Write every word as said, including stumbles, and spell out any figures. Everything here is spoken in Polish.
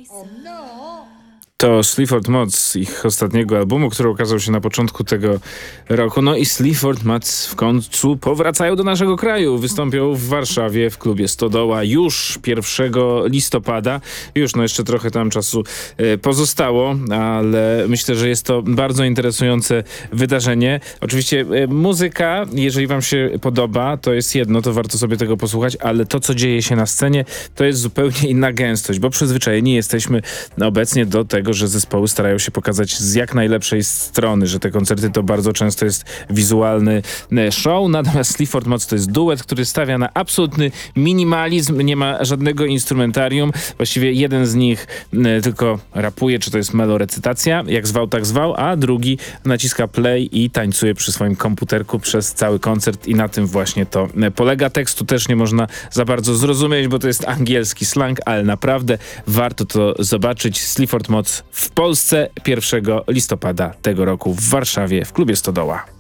To Sleaford Mods z ich ostatniego albumu, który ukazał się na początku tego roku. No i Sleaford Mods w końcu powracają do naszego kraju. Wystąpią w Warszawie w klubie Stodoła już pierwszego listopada. Już no jeszcze trochę tam czasu e, pozostało, ale myślę, że jest to bardzo interesujące wydarzenie. Oczywiście e, muzyka, jeżeli wam się podoba, to jest jedno, to warto sobie tego posłuchać, ale to, co dzieje się na scenie, to jest zupełnie inna gęstość, bo przyzwyczajeni jesteśmy obecnie do tego, że zespoły starają się pokazać z jak najlepszej strony, że te koncerty to bardzo często jest wizualny show, natomiast Sleaford Mods to jest duet, który stawia na absolutny minimalizm, nie ma żadnego instrumentarium, właściwie jeden z nich e, tylko rapuje, czy to jest melorecytacja, jak zwał, tak zwał, a drugi naciska play i tańcuje przy swoim komputerku przez cały koncert i na tym właśnie to polega. Tekstu też nie można za bardzo zrozumieć, bo to jest angielski slang, ale naprawdę warto to zobaczyć. Sleaford Mods w Polsce pierwszego listopada tego roku w Warszawie w klubie Stodoła.